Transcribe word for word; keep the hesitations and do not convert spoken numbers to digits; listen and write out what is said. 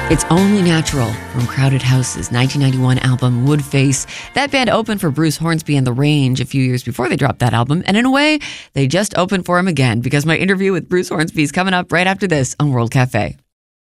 It's Only Natural from Crowded House's nineteen ninety-one album Woodface. That band opened for Bruce Hornsby and The Range a few years before they dropped that album. And in a way, they just opened for him again because my interview with Bruce Hornsby is coming up right after this on World Cafe.